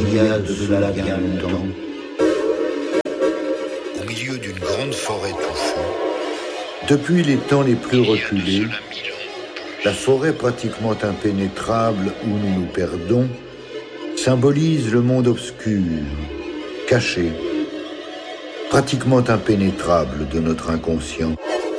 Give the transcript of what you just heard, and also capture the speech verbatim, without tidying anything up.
il y a de cela bien longtemps, au milieu d'une grande forêt touffue, depuis les temps les plus reculés, la forêt pratiquement impénétrable où nous nous perdons symbolise le monde obscur, caché, pratiquement impénétrable de notre inconscient.